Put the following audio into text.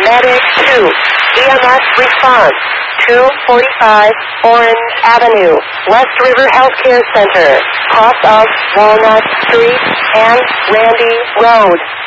Medic 2. EMS response. 245 Orange Avenue, West River Healthcare Center, cross of Walnut Street and Randy Road.